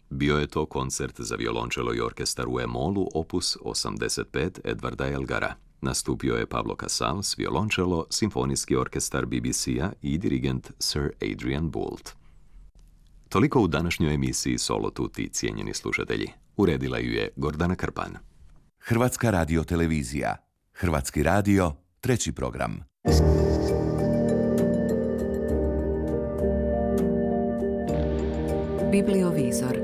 Bio je to koncert za violončelo i orkestar u E-molu opus 85 Edvarda Elgara. Nastupio je Pablo Casals, violončelo, simfonijski orkestar BBC-a i dirigent Sir Adrian Boult. Toliko u današnjoj emisiji Solo Tutti, cijenjeni slušatelji. Uredila ju je Gordana Krpan. Hrvatska radiotelevizija. Hrvatski radio, 3. program. Bibliovizor.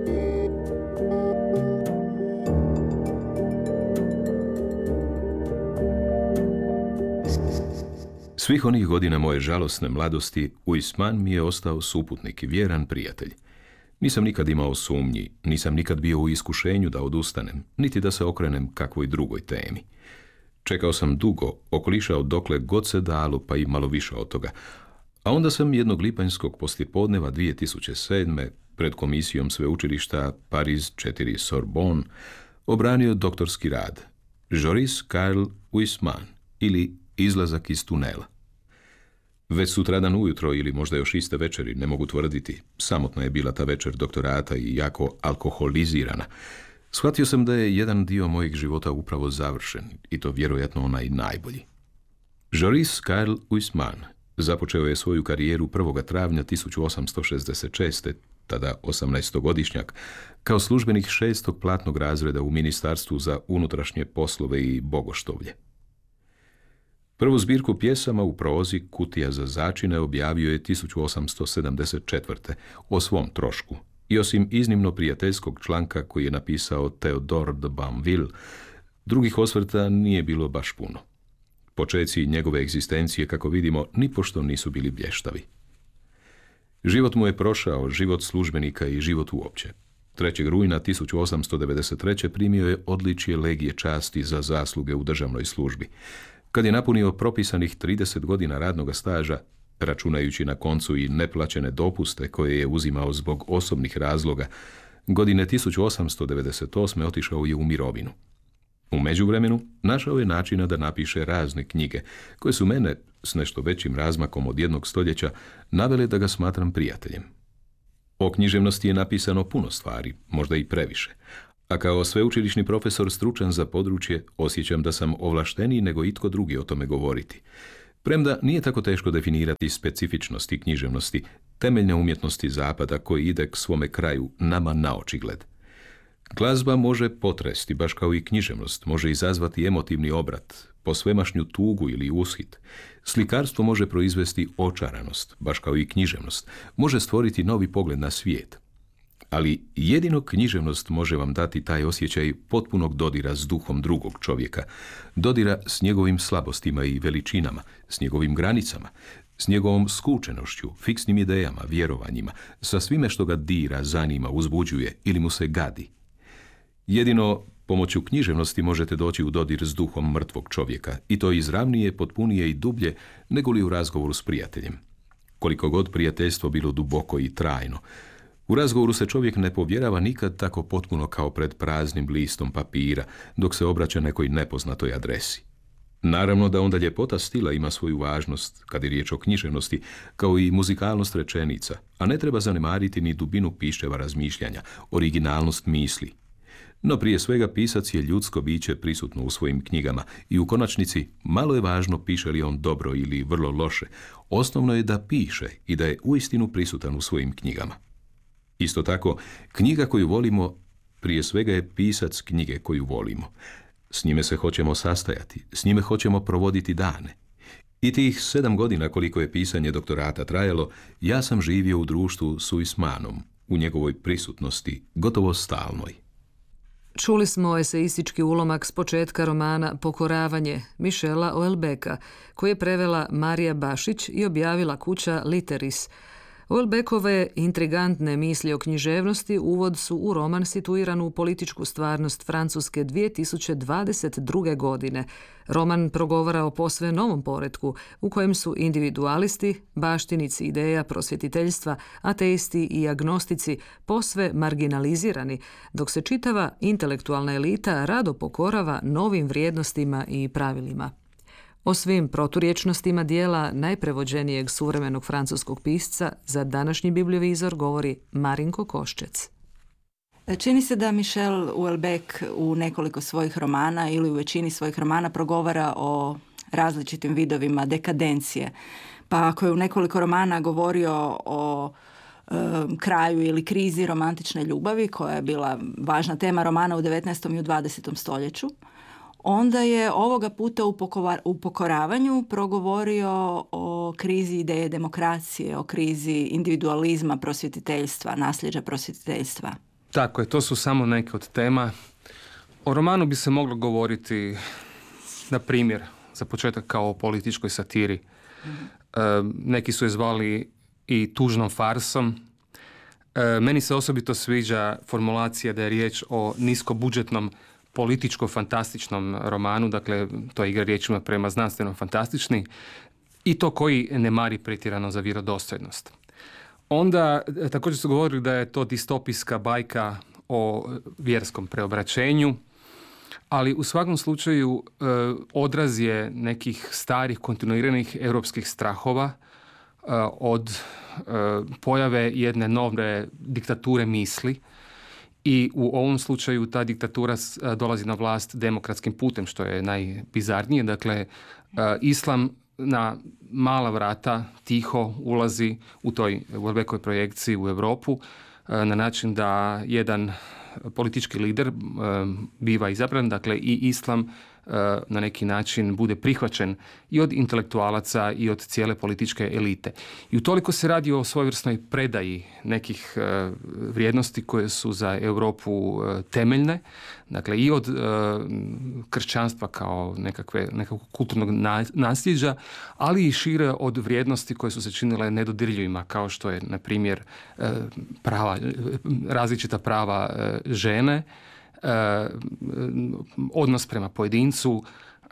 Svih onih godina moje žalosne mladosti Huysmans mi je ostao suputnik i vjeran prijatelj. Nisam nikad imao sumnji, nisam nikad bio u iskušenju da odustanem, niti da se okrenem kakvoj drugoj temi. Čekao sam dugo, okolišao dokle god se dalo, pa i malo više od toga. A onda sam jednog lipanjskog poslijepodneva 2007. pred komisijom sveučilišta Paris 4 Sorbonne obranio doktorski rad Joris Karl Huysmans ili Izlazak iz tunela. Već sutradan ujutro ili možda još iste večeri, ne mogu tvrditi, samotna je bila ta večer doktorata i jako alkoholizirana. Shvatio sam da je jedan dio mojeg života upravo završen i to vjerojatno onaj najbolji. Joris Karl Huysmans započeo je svoju karijeru 1. travnja 1866. tada 18-godišnjak, kao službenik 6. platnog razreda u Ministarstvu za unutrašnje poslove i bogoštovlje. Prvu zbirku pjesama u prozi Kutija za začine objavio je 1874. o svom trošku i osim iznimno prijateljskog članka koji je napisao Theodore de Banville, drugih osvrta nije bilo baš puno. Počeci njegove egzistencije, kako vidimo, nipošto nisu bili blještavi. Život mu je prošao, život službenika i život uopće. 3. rujna 1893. primio je odličje Legije časti za zasluge u državnoj službi. Kad je napunio propisanih 30 godina radnog staža, računajući na koncu i neplaćene dopuste koje je uzimao zbog osobnih razloga, godine 1898. otišao je u mirovinu. U međuvremenu našao je načina da napiše razne knjige, koje su mene, s nešto većim razmakom od 1 stoljeća, navele da ga smatram prijateljem. O književnosti je napisano puno stvari, možda i previše, a kao sveučilišni profesor stručan za područje osjećam da sam ovlašteniji nego itko drugi o tome govoriti. Premda nije tako teško definirati specifičnosti književnosti, temeljne umjetnosti zapada koji ide k svome kraju nama na očigled. Glazba može potresti, baš kao i književnost, može izazvati emotivni obrat, posvemašnju tugu ili ushit. Slikarstvo može proizvesti očaranost, baš kao i književnost, može stvoriti novi pogled na svijet. Ali jedino književnost može vam dati taj osjećaj potpunog dodira s duhom drugog čovjeka, dodira s njegovim slabostima i veličinama, s njegovim granicama, s njegovom skučenošću, fiksnim idejama, vjerovanjima, sa svime što ga dira, zanima, uzbuđuje ili mu se gadi. Jedino pomoću književnosti možete doći u dodir s duhom mrtvog čovjeka, i to izravnije, potpunije i dublje nego li u razgovoru s prijateljem. Koliko god prijateljstvo bilo duboko i trajno, u razgovoru se čovjek ne povjerava nikad tako potpuno kao pred praznim listom papira, dok se obraća nekoj nepoznatoj adresi. Naravno da onda ljepota stila ima svoju važnost, kad je riječ o književnosti, kao i muzikalnost rečenica, a ne treba zanemariti ni dubinu piševa razmišljanja, originalnost misli. No prije svega pisac je ljudsko biće prisutno u svojim knjigama i u konačnici malo je važno piše li on dobro ili vrlo loše. Osnovno je da piše i da je uistinu prisutan u svojim knjigama. Isto tako, knjiga koju volimo prije svega je pisac knjige koju volimo. S njime se hoćemo sastajati, s njime hoćemo provoditi dane. I tih 7 godina koliko je pisanje doktorata trajalo, ja sam živio u društvu s Huysmanom, u njegovoj prisutnosti, gotovo stalnoj. Čuli smo eseistički ulomak s početka romana Pokoravanje Michela Houellebecqa, koji je prevela Marija Bašić i objavila kuća Literis. Houellebecqove intrigantne misli o književnosti uvod su u roman situiran u političku stvarnost Francuske 2022. godine. Roman progovara o posve novom poretku u kojem su individualisti, baštinici ideja prosvjetiteljstva, ateisti i agnostici posve marginalizirani, dok se čitava intelektualna elita rado pokorava novim vrijednostima i pravilima. O svim proturječnostima dijela najprevođenijeg suvremenog francuskog pisca za današnji bibliovizor govori Marinko Koščec. Čini se da Michel Houellebecq u nekoliko svojih romana ili u većini svojih romana progovara o različitim vidovima dekadencije. Pa ako je u nekoliko romana govorio o kraju ili krizi romantične ljubavi, koja je bila važna tema romana u 19. i u 20. stoljeću, onda je ovoga puta u Pokoravanju progovorio o krizi ideje demokracije, o krizi individualizma, prosvjetiteljstva, nasljeđa prosvjetiteljstva. Tako je, to su samo neke od tema. O romanu bi se moglo govoriti, na primjer, za početak kao o političkoj satiri. Neki su je zvali i tužnom farsom. Meni se osobito sviđa formulacija da je riječ o niskobudžetnom političko-fantastičnom romanu, dakle to je igra riječima prema znanstvenom fantastični, i to koji ne mari pretjerano za vjerodostojnost. Onda također su govorili da je to distopijska bajka o vjerskom preobraćenju, ali u svakom slučaju odraz je nekih starih kontinuiranih europskih strahova od pojave jedne nove diktature misli, i u ovom slučaju ta diktatura dolazi na vlast demokratskim putem, što je najbizarnije. Dakle, islam na mala vrata tiho ulazi u toj Houellebecqovoj projekciji u Europu na način da jedan politički lider biva izabran, dakle i islam na neki način bude prihvaćen i od intelektualaca i od cijele političke elite. I utoliko se radi o svojevrsnoj predaji nekih vrijednosti koje su za Europu temeljne, dakle i od kršćanstva kao nekakvog kulturnog nasljeđa, ali i šire od vrijednosti koje su se činile nedodirljivima, kao što je, na primjer, različita prava žene, odnos prema pojedincu,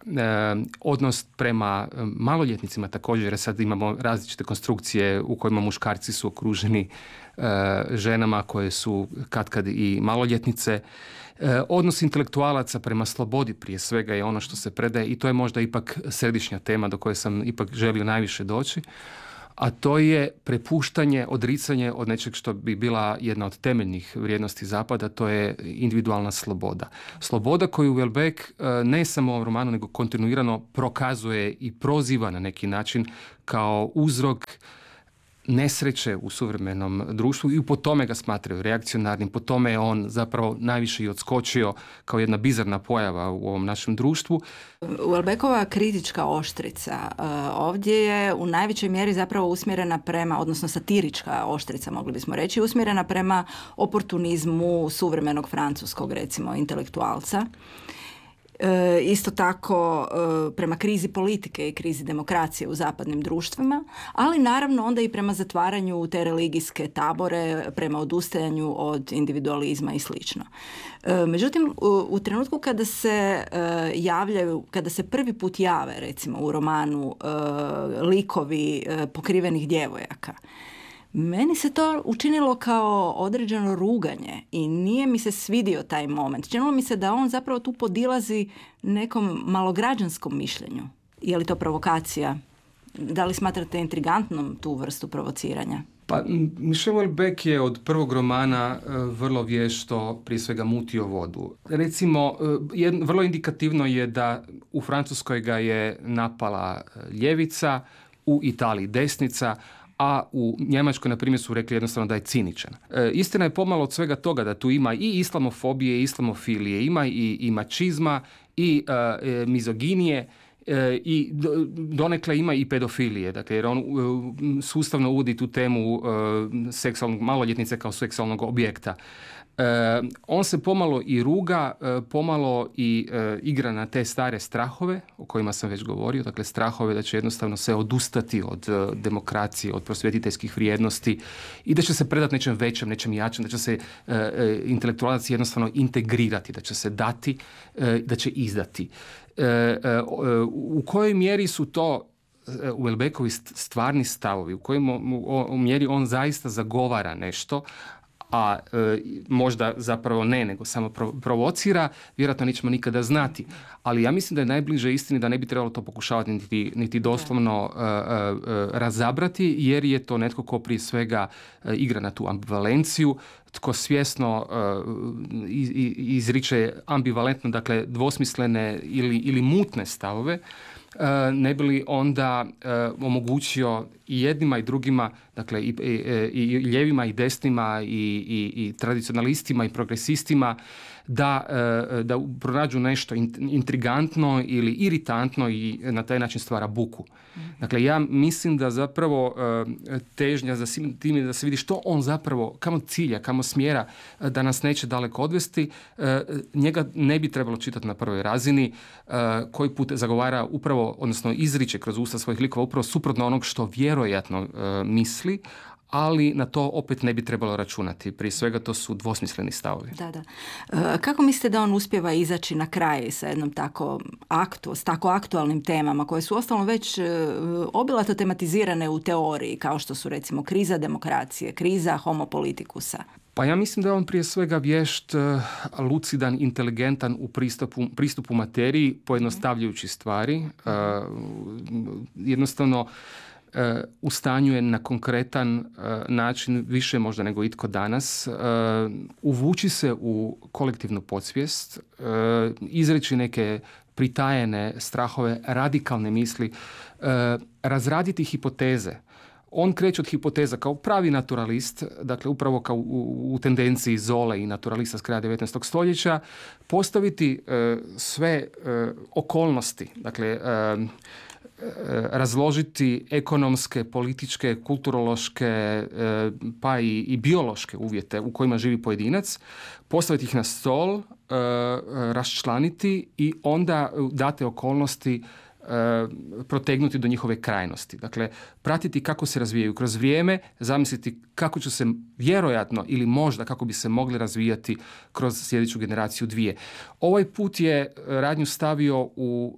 odnos prema maloljetnicima također, jer sad imamo različite konstrukcije u kojima muškarci su okruženi ženama koje su katkad i maloljetnice. Odnos intelektualaca prema slobodi prije svega je ono što se predaje, i to je možda ipak središnja tema do koje sam ipak želio najviše doći, a to je prepuštanje, odricanje od nečeg što bi bila jedna od temeljnih vrijednosti Zapada, to je individualna sloboda. Sloboda koju Houellebecq ne samo u ovom romanu, nego kontinuirano prokazuje i proziva na neki način kao uzrok nesreće u suvremenom društvu, i po tome ga smatraju reakcionarnim, po tome je on zapravo najviše i odskočio kao jedna bizarna pojava u ovom našem društvu. Houellebecqova kritička oštrica ovdje je u najvećoj mjeri zapravo usmjerena prema, odnosno satirička oštrica, mogli bismo reći, usmjerena prema oportunizmu suvremenog francuskog, recimo, intelektualca. Isto tako prema krizi politike i krizi demokracije u zapadnim društvima, ali naravno onda i prema zatvaranju u te religijske tabore, prema odustajanju od individualizma i slično. Međutim, u trenutku kada se javljaju, kada se prvi put jave, recimo u romanu, likovi pokrivenih djevojaka, meni se to učinilo kao određeno ruganje i nije mi se svidio taj moment. Činilo mi se da on zapravo tu podilazi nekom malograđanskom mišljenju. Je li to provokacija? Da li smatrate intrigantnom tu vrstu provociranja? Pa, Michel Houellebecq je od prvog romana vrlo vješto prije svega mutio vodu. Recimo, vrlo indikativno je da u Francuskoj ga je napala ljevica, u Italiji desnica, a u Njemačkoj, na primjer, su rekli jednostavno da je ciničan. Istina je pomalo od svega toga da tu ima i islamofobije, i islamofilije, ima i mačizma, i mizoginije, i donekle ima i pedofilije, dakle, jer on sustavno uvodi tu temu seksualnog maloljetnice kao seksualnog objekta. On se pomalo i ruga, pomalo i igra na te stare strahove o kojima sam već govorio, dakle strahove da će jednostavno se odustati od demokracije, od prosvjetiteljskih vrijednosti i da će se predati nečem većem, nečem jačem, da će se intelektualac jednostavno integrirati, da će se dati, da će izdati. U kojoj mjeri su to Houellebecqovi stvarni stavovi, u kojoj mjeri on zaista zagovara nešto, a možda zapravo ne, nego samo provocira, vjerojatno nećemo nikada znati. Ali ja mislim da je najbliže istini da ne bi trebalo to pokušavati niti doslovno razabrati, jer je to netko ko prije svega igra na tu ambivalenciju, tko svjesno izriče ambivalentno, dakle dvosmislene ili mutne stavove, ne bi li onda omogućio i jednima i drugima, dakle i ljevima i desnima i tradicionalistima i progresistima da pronađu nešto intrigantno ili iritantno i na taj način stvara buku. Dakle, ja mislim da zapravo težnja za time da se vidi što on zapravo, kamo cilja, kamo smjera, da nas neće daleko odvesti, njega ne bi trebalo čitati na prvoj razini, koji put zagovara upravo, odnosno izriče kroz usta svojih likova upravo suprotno onog što vjerojatno misli, ali na to opet ne bi trebalo računati. Prije svega to su dvosmisleni stavovi. Da. Kako mislite da on uspijeva izaći na kraj sa jednom s tako aktualnim temama koje su uostalom već obilato tematizirane u teoriji, kao što su recimo kriza demokracije, kriza homo politikusa? Pa ja mislim da je on prije svega vješt, lucidan, inteligentan u pristupu materiji, pojednostavljujući stvari. Jednostavno u stanju je na konkretan način, više možda nego itko danas, uvući se u kolektivnu podsvijest, izreći neke pritajene strahove, radikalne misli, razraditi hipoteze. On kreće od hipoteza kao pravi naturalist, dakle upravo kao u tendenciji Zole i naturalista s kraja 19. stoljeća, postaviti sve okolnosti, dakle razložiti ekonomske, političke, kulturološke pa i biološke uvjete u kojima živi pojedinac, postaviti ih na stol, raščlaniti i onda date okolnosti protegnuti do njihove krajnosti. Dakle, pratiti kako se razvijaju kroz vrijeme, zamisliti kako će se vjerojatno ili možda kako bi se mogli razvijati kroz sljedeću generaciju dvije. Ovaj put je radnju stavio u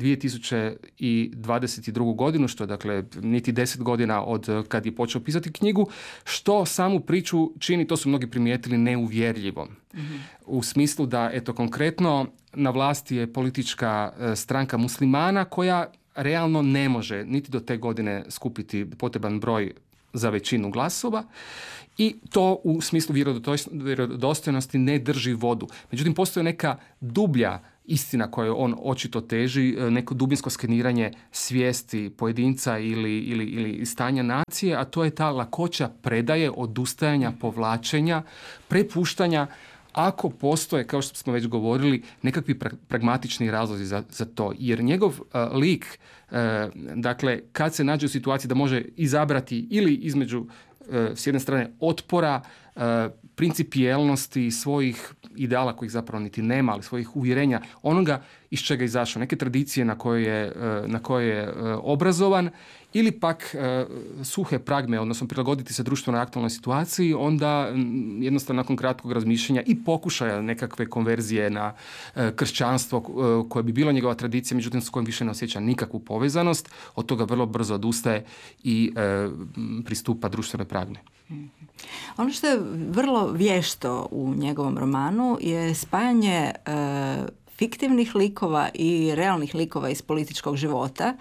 2022. godinu, što je dakle niti 10 godina od kad je počeo pisati knjigu, što samu priču čini, to su mnogi primijetili, neuvjerljivom. U smislu da, eto, konkretno na vlasti je politička stranka muslimana koja realno ne može niti do te godine skupiti potreban broj za većinu glasova i to u smislu vjerodostojnosti ne drži vodu. Međutim, postoji neka dublja istina koju on očito teži, neko dubinsko skeniranje svijesti pojedinca ili stanja nacije, a to je ta lakoća predaje, odustajanja, povlačenja, prepuštanja, ako postoje, kao što smo već govorili, nekakvi pragmatični razlozi za to. Jer njegov lik, dakle, kad se nađe u situaciji da može izabrati ili između s jedne strane otpora, principijelnosti svojih ideala kojih zapravo niti nema, ali svojih uvjerenja, onoga iz čega je izašao, neke tradicije na koje je obrazovan, ili pak suhe pragme, odnosno prilagoditi se društvenoj aktualnoj situaciji, onda jednostavno nakon kratkog razmišljanja i pokušaja nekakve konverzije na kršćanstvo koje bi bilo njegova tradicija, međutim s kojim više ne osjeća nikakvu povezanost, od toga vrlo brzo odustaje i pristupa društvenoj pragmi. Ono što je vrlo vješto u njegovom romanu je spajanje fiktivnih likova i realnih likova iz političkog života.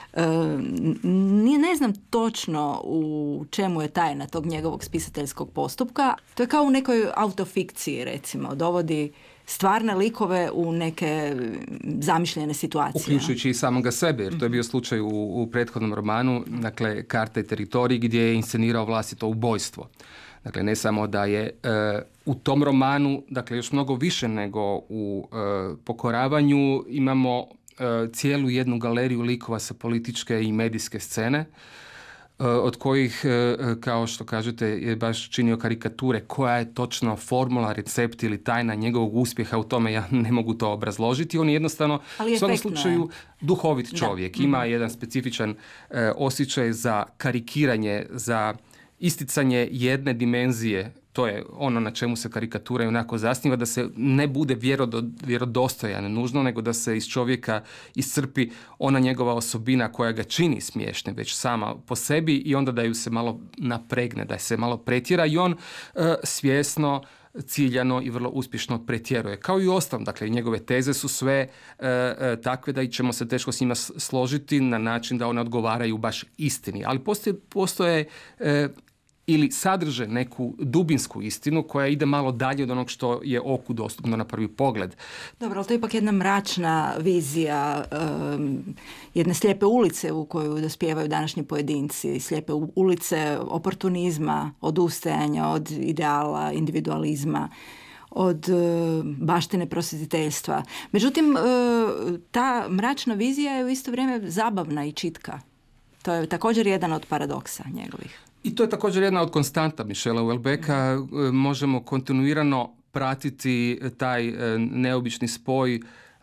Ne znam točno u čemu je tajna tog njegovog spisateljskog postupka. To je kao u nekoj autofikciji, recimo. Dovodi stvarne likove u neke zamišljene situacije. Uključujući i samoga sebe, jer to je bio slučaj u prethodnom romanu, dakle, Karta i teritorij, gdje je inscenirao vlastito ubojstvo. Dakle, ne samo da je u tom romanu, dakle, još mnogo više nego u Pokoravanju, imamo cijelu jednu galeriju likova sa političke i medijske scene, od kojih, kao što kažete, je baš činio karikature. Koja je točno formula, recept ili tajna njegovog uspjeha u tome, ja ne mogu to obrazložiti. On je jednostavno u svakom slučaju duhovit čovjek. Ima jedan specifičan osjećaj za karikiranje, za isticanje jedne dimenzije To je ono na čemu se karikatura onako zasniva, da se ne bude vjerodostojan nužno, nego da se iz čovjeka iscrpi ona njegova osobina koja ga čini smiješne već sama po sebi i onda da ju se malo napregne, da se malo pretjera i on svjesno, ciljano i vrlo uspješno pretjeruje. Kao i ostalom, dakle, njegove teze su sve takve da ćemo se teško s njima složiti na način da one odgovaraju baš istini. Ali postoje ili sadrže neku dubinsku istinu koja ide malo dalje od onog što je oku dostupno na prvi pogled. Dobro, ali to je ipak jedna mračna vizija jedne slijepe ulice u koju dospijevaju današnji pojedinci. Slijepe ulice oportunizma, odustajanja od ideala, individualizma, od baštine prosvjetiteljstva. Međutim, ta mračna vizija je u isto vrijeme zabavna i čitka. To je također jedan od paradoksa njegovih. I to je također jedna od konstanta Michela Houellebecqa. Možemo kontinuirano pratiti taj neobični spoj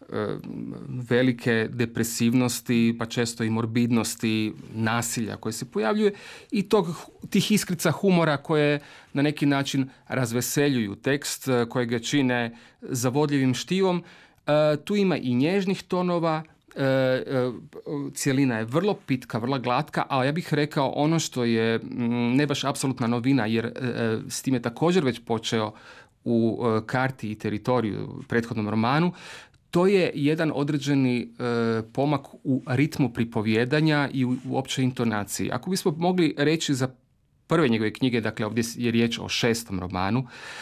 velike depresivnosti, pa često i morbidnosti, nasilja koje se pojavljuje i tih iskrica humora koje na neki način razveseljuju tekst, koje ga čine zavodljivim štivom. Tu ima i nježnih tonova, cjelina je vrlo pitka, vrlo glatka, a ja bih rekao ono što je ne baš apsolutna novina, jer s tim je također već počeo u Karti i teritoriju, prethodnom romanu, to je jedan određeni pomak u ritmu pripovijedanja i u općoj intonaciji. Ako bismo mogli reći za prve njegove knjige, dakle ovdje je riječ o 6. romanu,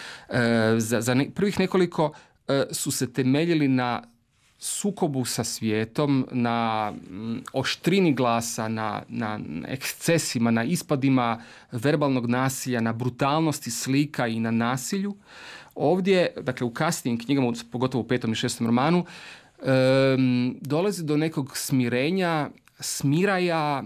prvih nekoliko su se temeljili na sukobu sa svijetom, na oštrini glasa, na ekscesima, na ispadima verbalnog nasilja, na brutalnosti slika i na nasilju. Ovdje, dakle u kasnijim knjigama, pogotovo u 5. i 6. romanu, dolazi do nekog smirenja, smiraja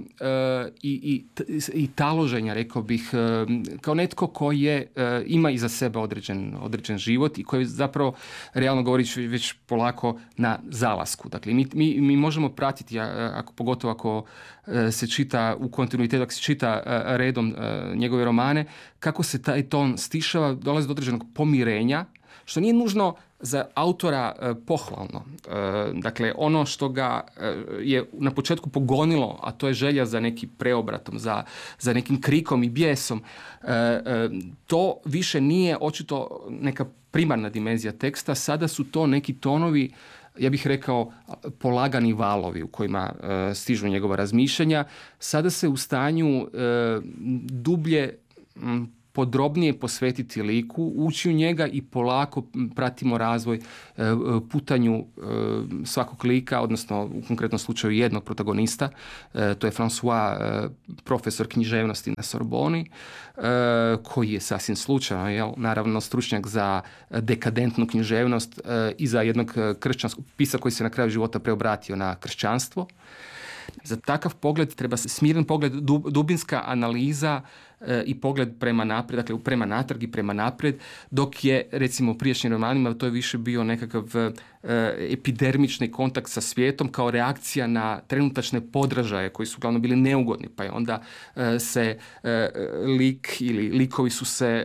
i taloženja, rekao bih, kao netko koji ima iza sebe određen život i koji zapravo, realno govoreći, već polako na zalasku. Dakle, mi možemo pratiti, pogotovo ako se čita u kontinuitetu, ako se čita redom njegove romane, kako se taj ton stišava, dolazi do određenog pomirenja, što nije nužno za autora pohvalno. Dakle, ono što ga je na početku pogonilo, a to je želja za nekim preobratom, za nekim krikom i bijesom, to više nije očito neka primarna dimenzija teksta, sada su to neki tonovi, ja bih rekao, polagani valovi u kojima stižu njegova razmišljanja. Sada se u stanju dublje, podrobnije posvetiti liku, ući u njega i polako pratimo razvoj, putanju svakog lika, odnosno u konkretnom slučaju jednog protagonista, to je François, profesor književnosti na Sorboni, koji je sasvim slučajno, naravno stručnjak za dekadentnu književnost i za jednog kršćanskog pisa koji se na kraju života preobratio na kršćanstvo. Za takav pogled treba smiren pogled, dubinska analiza i pogled prema naprijed, dakle prema natrag i prema naprijed, dok je recimo u prijašnjim romanima to je više bio nekakav epidermični kontakt sa svijetom kao reakcija na trenutačne podražaje koji su uglavnom bili neugodni, pa je onda se lik ili likovi su se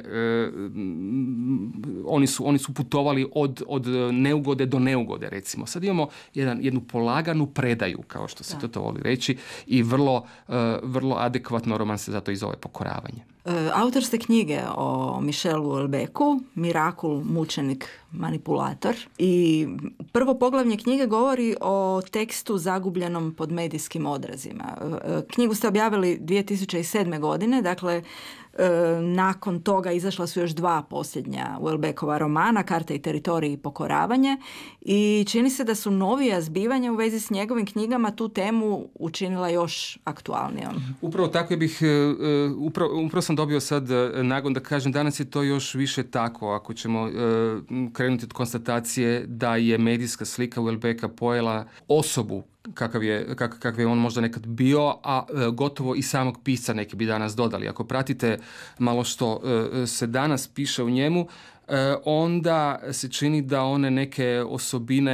oni su putovali od neugode do neugode, recimo. Sad imamo jednu polaganu predaju, kao što se to voli reći, i vrlo adekvatno roman se zato i zove Pokoravanje. Autor ste knjige o Michelu Houellebecqu, Mirakul, mučenik, manipulator. I prvo poglavlje knjige govori o tekstu zagubljenom pod medijskim odrazima. Knjigu ste objavili 2007. godine, dakle nakon toga izašla su još 2 posljednja Houellebecqova romana, Karta i teritorij i Pokoravanje, i čini se da su novija zbivanja u vezi s njegovim knjigama tu temu učinila još aktualnijom. Upravo tako bih, upravo sam dobio sad nagon da kažem, danas je to još više tako, ako ćemo krenuti od konstatacije da je medijska slika Houellebecqa pojela osobu kakav je on možda nekad bio, a gotovo i samog pisca neki bi danas dodali. Ako pratite malo što se danas piše u njemu, onda se čini da one neke osobine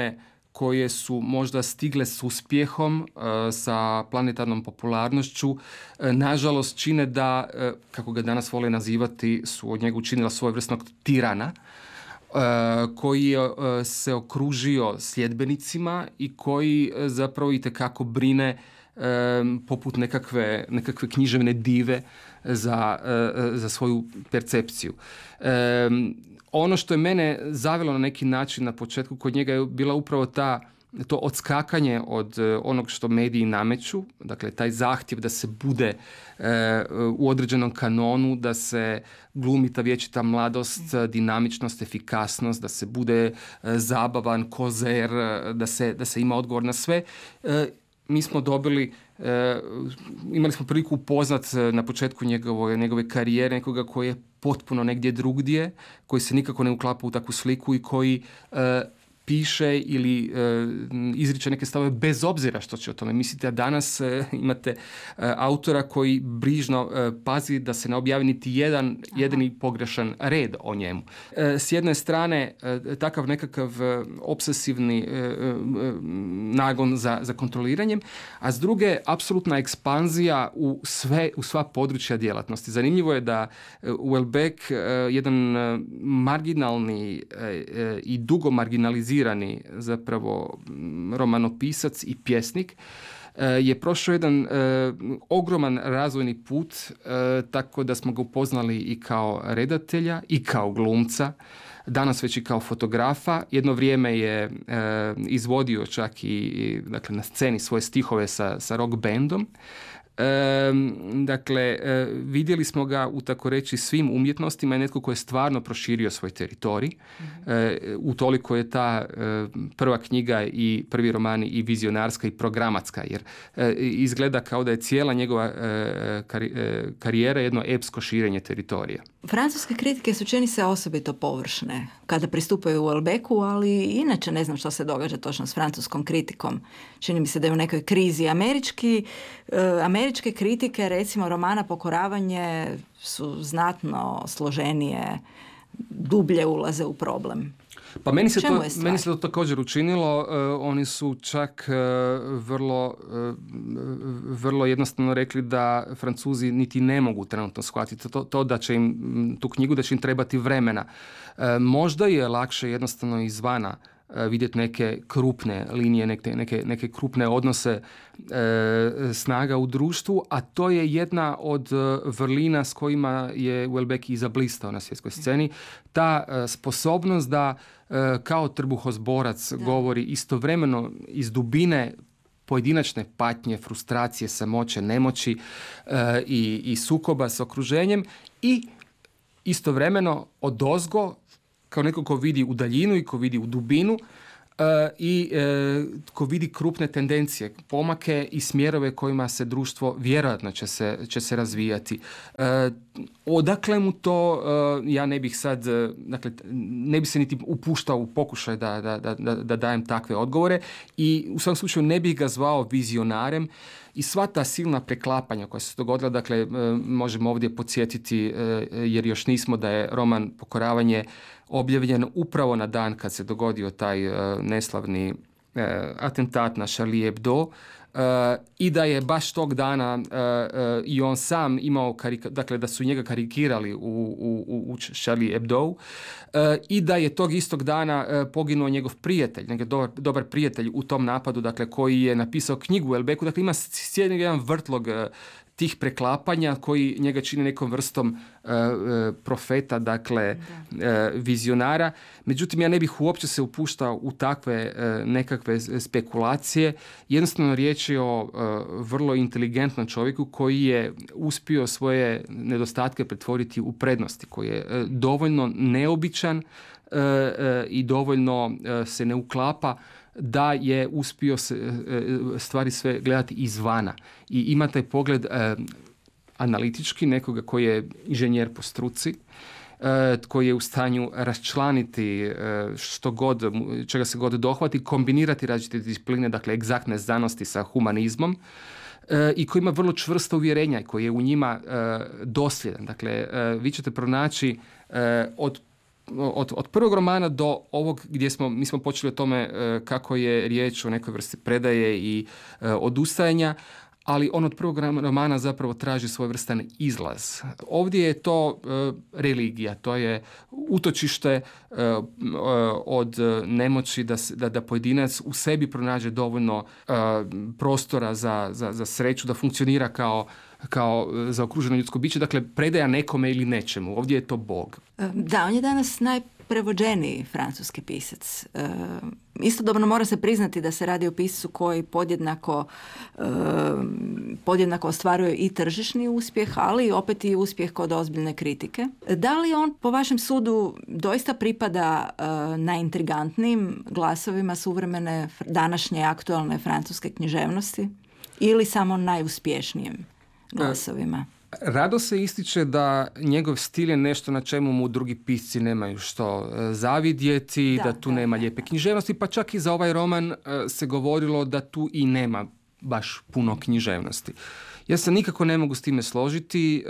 koje su možda stigle s uspjehom, sa planetarnom popularnošću, nažalost čine da, kako ga danas vole nazivati, su od njega učinila svojevrsnog tirana, koji se okružio sljedbenicima i koji zapravo itekako brine poput nekakve književne dive za svoju percepciju. Ono što je mene zavelo na neki način na početku kod njega je bila upravo to odskakanje od onog što mediji nameću, dakle taj zahtjev da se bude u određenom kanonu, da se glumi ta vječita mladost, dinamičnost, efikasnost, da se bude zabavan, kozer, da se ima odgovor na sve. Mi smo imali smo priliku upoznat na početku njegove karijere nekoga koji je potpuno negdje drugdje, koji se nikako ne uklapa u takvu sliku i koji piše ili izriče neke stavove bez obzira što će o tome misliti, a danas imate autora koji brižno pazi da se ne objavi niti jedini pogrešan red o njemu. S jedne strane takav nekakav obsesivni nagon za kontroliranjem, a s druge apsolutna ekspanzija u sva područja djelatnosti. Zanimljivo je da Houellebecq, jedan marginalni i dugo marginalizirani zapravo romanopisac i pjesnik, je prošao jedan ogroman razvojni put, tako da smo ga upoznali i kao redatelja i kao glumca, danas već i kao fotografa. Jedno vrijeme je izvodio čak i dakle, na sceni svoje stihove sa rock bandom. Dakle, vidjeli smo ga u tako reći svim umjetnostima, je netko koji je stvarno proširio svoj teritorij. Utoliko je ta prva knjiga i prvi romani i vizionarska i programatska, jer izgleda kao da je cijela njegova karijera jedno epsko širenje teritorija. Francuske kritike su čini se osobito površne kada pristupaju Houellebecqu, ali inače ne znam što se događa točno s francuskom kritikom. Čini mi se da je u nekoj krizi. Američke kritike, recimo romana Pokoravanje, su znatno složenije, dublje ulaze u problem. Pa meni se to također učinilo. Oni su čak vrlo jednostavno rekli da Francuzi niti ne mogu trenutno shvatiti to da će im tu knjigu, da će im trebati vremena. Možda je lakše jednostavno izvana vidjeti neke krupne linije, neke krupne odnose snaga u društvu, a to je jedna od vrlina s kojima je Houellebecq i zablistao na svjetskoj sceni. Ta sposobnost da kao trbuhozborac govori istovremeno iz dubine pojedinačne patnje, frustracije, samoće, nemoći i sukoba s okruženjem i istovremeno odozgo kao neko ko vidi u daljinu i ko vidi u dubinu i ko vidi krupne tendencije, pomake i smjerove kojima se društvo vjerojatno će se razvijati. Odakle mu to, ja ne bih sad, dakle, ne bi se niti upuštao u pokušaj da dajem takve odgovore i u svakom slučaju ne bih ga zvao vizionarem. I sva ta silna preklapanja koja se dogodila, dakle, možemo ovdje podsjetiti, jer još nismo, da je roman Pokoravanje objavljen upravo na dan kad se dogodio taj neslavni atentat na Charlie Hebdo, i da je baš tog dana i on sam imao, dakle da su njega karikirali u Charlie Hebdo, i da je tog istog dana poginuo njegov prijatelj, dobar prijatelj u tom napadu, dakle koji je napisao knjigu Houellebecqu, dakle ima cijeli jedan vrtlog tih preklapanja koji njega čine nekom vrstom profeta, dakle vizionara. Međutim, ja ne bih uopće se upuštao u takve nekakve spekulacije. Jednostavno riječ je o vrlo inteligentnom čovjeku koji je uspio svoje nedostatke pretvoriti u prednosti, koji je dovoljno neobičan i dovoljno se ne uklapa da je uspio stvari sve gledati izvana i ima taj pogled analitički, nekoga koji je inženjer po struci, koji je u stanju raščlaniti što god, čega se god dohvati, kombinirati različite discipline, dakle egzaktne znanosti sa humanizmom, i koji ima vrlo čvrsta uvjerenja i koji je u njima dosljedan. Dakle, vi ćete pronaći od od prvog romana do ovog gdje mi smo počeli o tome kako je riječ o nekoj vrsti predaje i odustajanja, ali on od prvog romana zapravo traži svojevrstan izlaz. Ovdje je to religija, to je utočište od nemoći da pojedinac u sebi pronađe dovoljno prostora za sreću, da funkcionira kao zaokruženo ljudsko biće, dakle predaja nekome ili nečemu. Ovdje je to Bog. Da, on je danas najprevođeniji francuski pisac. Istodobno mora se priznati da se radi o pisacu koji podjednako ostvaruje i tržišni uspjeh, ali opet i uspjeh kod ozbiljne kritike. Da li on, po vašem sudu, doista pripada najintrigantnijim glasovima suvremene, današnje aktualne francuske književnosti ili samo najuspješnijim glasovima? Rado se ističe da njegov stil je nešto na čemu mu drugi pisci nemaju što zavidjeti, da tu nema lijepe književnosti, pa čak i za ovaj roman se govorilo da tu i nema baš puno književnosti. Ja se nikako ne mogu s time složiti,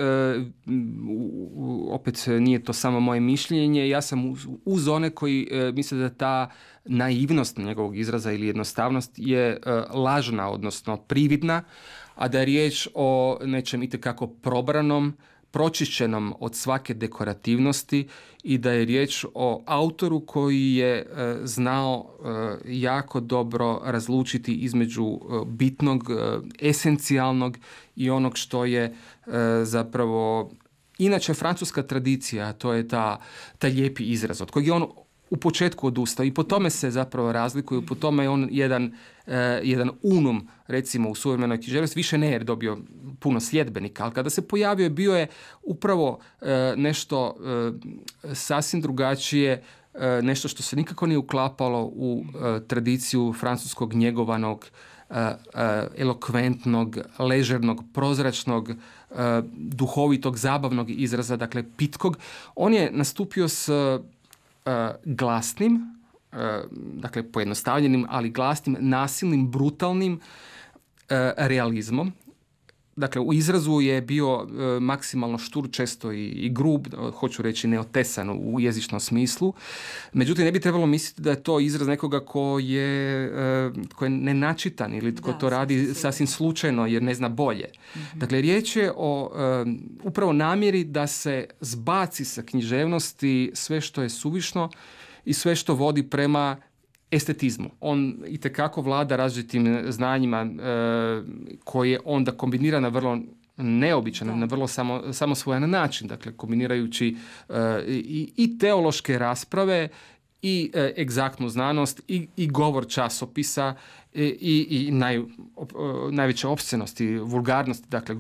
opet nije to samo moje mišljenje, ja sam uz one koji misle da ta naivnost njegovog izraza ili jednostavnost je lažna, odnosno prividna, a da je riječ o nečem itekako probranom, pročišćenom od svake dekorativnosti i da je riječ o autoru koji je znao jako dobro razlučiti između bitnog, esencijalnog i onog što je zapravo inače francuska tradicija, a to je taj lijepi izraz od kojeg je on u početku odustao i po tome se zapravo razlikuju, po tome je on jedan unum, recimo u suvremenoj književnosti, više ne je dobio puno sljedbenika, ali kada se pojavio bio je upravo nešto sasvim drugačije, nešto što se nikako nije uklapalo u tradiciju francuskog njegovanog, elokventnog, ležernog, prozračnog, duhovitog, zabavnog izraza, dakle pitkog. On je nastupio s glasnim, dakle pojednostavljenim, ali glasnim, nasilnim, brutalnim realizmom. Dakle, u izrazu je bio maksimalno štur, često i grub, hoću reći neotesan u jezičnom smislu. Međutim, ne bi trebalo misliti da je to izraz nekoga ko je nenačitan ili tko to radi sasvim slučajno jer ne zna bolje. Mm-hmm. Dakle, riječ je o upravo namjeri da se zbaci sa književnosti sve što je suvišno i sve što vodi prema estetizmu. On itekako vlada različitim znanjima koje onda kombinira na vrlo neobičan, na vrlo samosvojan način. Dakle, kombinirajući i teološke rasprave i egzaktnu znanost i govor časopisa i najveće opscenosti, vulgarnosti, dakle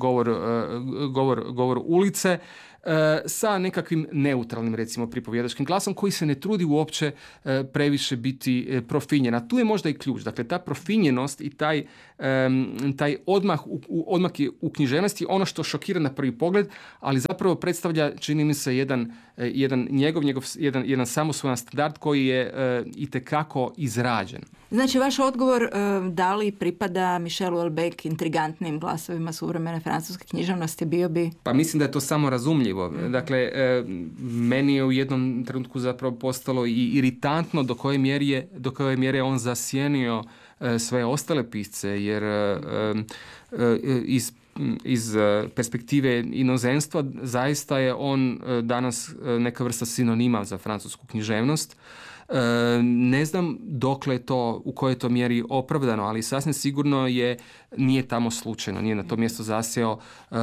govor ulice, sa nekakvim neutralnim, recimo, pripovjedačkim glasom koji se ne trudi uopće previše biti profinjen. A tu je možda i ključ. Dakle, ta profinjenost i taj odmak je u književnosti ono što šokira na prvi pogled, ali zapravo predstavlja, čini mi se, jedan samosvojan standard koji je itekako izrađen. Znači, vaš odgovor da li pripada Michelu Houellebecq intrigantnim glasovima suvremene francuske književnosti bio bi? Pa mislim da je to samo razumljivo. Dakle, meni je u jednom trenutku zapravo postalo i iritantno do koje mjere je on zasjenio sve ostale pisce, jer iz perspektive inozemstva zaista je on danas neka vrsta sinonima za francusku književnost. Ne znam dokle je to, u kojoj je to mjeri opravdano, ali sasvim sigurno nije tamo slučajno, nije na to mjesto zasjeo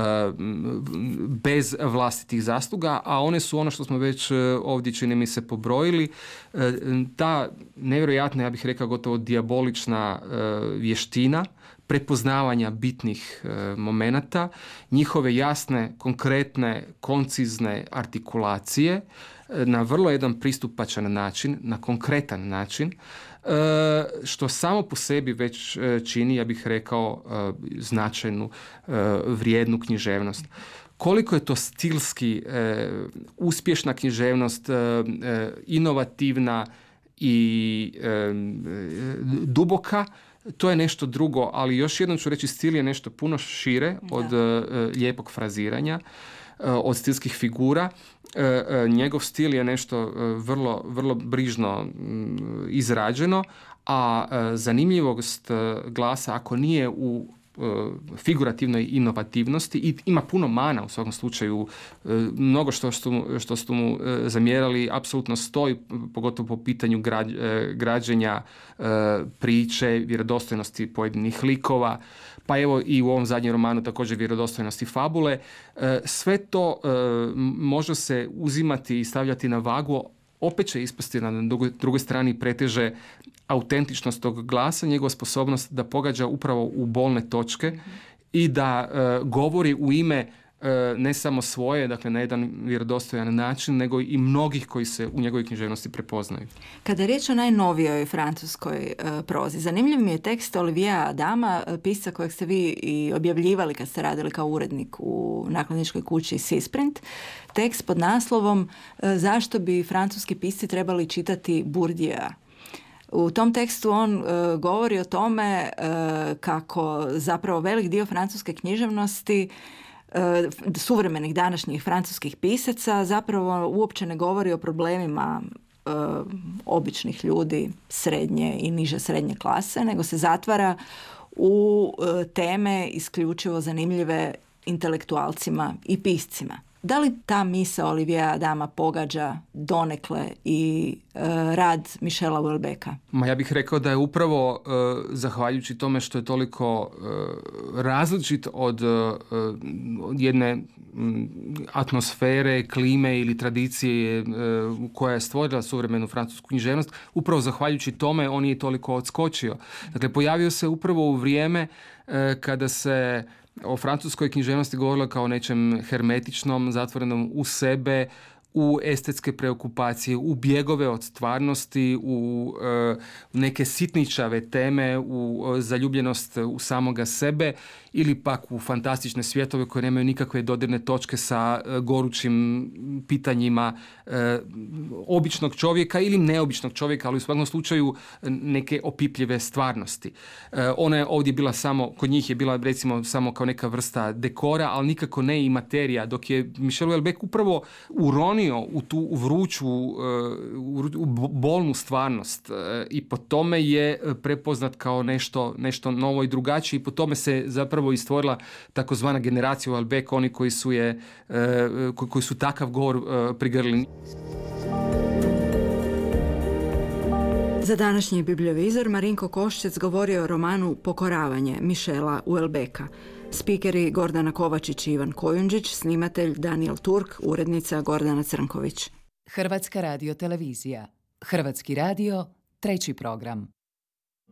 bez vlastitih zasluga, a one su ono što smo već ovdje, čini mi se, pobrojili. Ta nevjerojatna, ja bih rekao gotovo dijabolična vještina prepoznavanja bitnih momenata, njihove jasne, konkretne, koncizne artikulacije na vrlo jedan pristupačan način, na konkretan način, što samo po sebi već čini, ja bih rekao, značajnu, vrijednu književnost. Koliko je to stilski uspješna književnost, inovativna i duboka, to je nešto drugo, ali još jednom ću reći, stil je nešto puno šire od lijepog fraziranja. od stilskih figura. Njegov stil je nešto vrlo, vrlo brižno izrađeno, a zanimljivost glasa, ako nije u figurativnoj inovativnosti, i ima puno mana u svakom slučaju, mnogo što su mu zamjerali apsolutno stoji, pogotovo po pitanju građenja priče, vjerodostojnosti pojedinih likova, pa evo i u ovom zadnjem romanu također vjerodostojnosti fabule. Sve to može se uzimati i stavljati na vagu. Opet će ispasti na drugoj strani preteže autentičnost tog glasa, njegova sposobnost da pogađa upravo u bolne točke i da govori u ime ne samo svoje, dakle na jedan vjerodostojan način, nego i mnogih koji se u njegovoj književnosti prepoznaju. Kada je riječ o najnovijoj francuskoj prozi, zanimljiv mi je tekst Oliviera Adama, pisca kojeg ste vi i objavljivali kad ste radili kao urednik u nakladničkoj kući Sisprint. Tekst pod naslovom Zašto bi francuski pisci trebali čitati Bourdieu. U tom tekstu on govori o tome kako zapravo velik dio francuske književnosti, suvremenih današnjih francuskih pisaca, zapravo uopće ne govori o problemima običnih ljudi srednje i niže srednje klase, nego se zatvara u teme isključivo zanimljive intelektualcima i piscima. Da li ta misao Oliviera Adama pogađa donekle i rad Michela Houellebecqa? Ja bih rekao da je upravo zahvaljujući tome što je toliko različit od jedne atmosfere, klime ili tradicije koja je stvorila suvremenu francusku književnost, upravo zahvaljujući tome on je toliko odskočio. Dakle, pojavio se upravo u vrijeme kada se o francuskoj književnosti govorilo kao nečem hermetičnom, zatvorenom u sebe, u estetske preokupacije, u bjegove od stvarnosti, u neke sitničave teme, u zaljubljenost u samoga sebe ili pak u fantastične svjetove koje nemaju nikakve dodirne točke sa gorućim pitanjima običnog čovjeka ili neobičnog čovjeka, ali u svakom slučaju neke opipljive stvarnosti. Ona je ovdje bila samo, kod njih je bila recimo samo kao neka vrsta dekora, ali nikako ne i materija, dok je Michel Houellebecq upravo uronio u tu vruću, u bolnu stvarnost i po tome je prepoznat kao nešto novo i drugačije i po tome se zapravo i stvorila takozvana generacija Houellebecq, oni koji su takav govor prigrlili. Za današnji bibliovizor Marinko Koščec govorio o romanu Pokoravanje Michela Houellebecqa. Spikeri Gordana Kovačić i Ivan Kojundžić, snimatelj Daniel Turk, urednica Gordana Crnković. Hrvatska radiotelevizija. Hrvatski radio, 3. program.